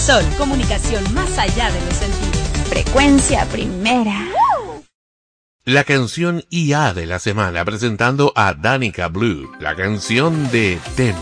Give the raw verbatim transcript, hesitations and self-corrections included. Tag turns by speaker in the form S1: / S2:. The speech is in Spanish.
S1: Sol, comunicación más allá de los sentidos.
S2: Frecuencia primera.
S3: La canción I A de la semana presentando a Danica Blue, la canción de Ten.